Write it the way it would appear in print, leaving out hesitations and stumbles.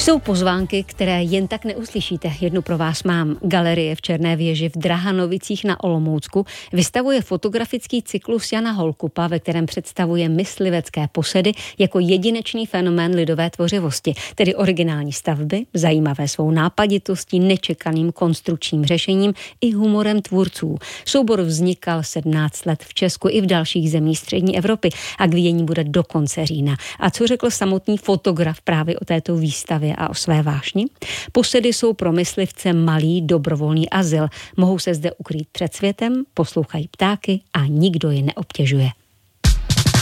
Jsou pozvánky, které jen tak neuslyšíte. Jednu pro vás mám. Galerie v Černé věži v Drahanovicích na Olomoucku vystavuje fotografický cyklus Jana Holkupa, ve kterém představuje myslivecké posedy jako jedinečný fenomén lidové tvořivosti, tedy originální stavby, zajímavé svou nápaditostí, nečekaným konstrukčním řešením i humorem tvůrců. Soubor vznikal 17 let v Česku i v dalších zemích střední Evropy a k vidění bude do konce října. A co řekl samotný fotograf právě o této výstavě a o své vášni? Posedy jsou pro myslivce malý dobrovolný azyl. Mohou se zde ukrýt před světem, poslouchají ptáky a nikdo je neobtěžuje.